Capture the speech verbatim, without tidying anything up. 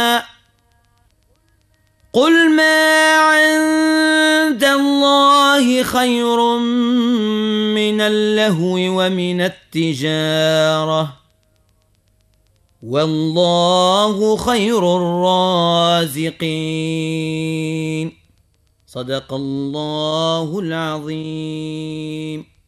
قل ما عند الله خير من اللهو ومن التجارة والله خير الرازقين. صدق الله العظيم.